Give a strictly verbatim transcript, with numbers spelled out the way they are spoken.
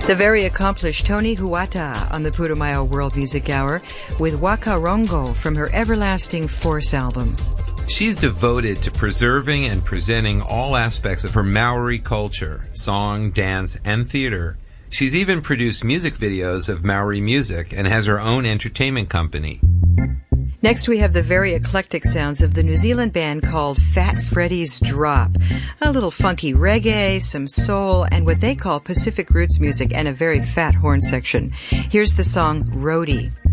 The very accomplished Tony Huata on the Putumayo World Music Hour with Waka Rongo from her Everlasting Force album. She's devoted to preserving and presenting all aspects of her Maori culture, song, dance, and theater. She's even produced music videos of Maori music and has her own entertainment company. Next, we have the very eclectic sounds of the New Zealand band called Fat Freddy's Drop. A little funky reggae, some soul, and what they call Pacific roots music, and a very fat horn section. Here's the song Roadie.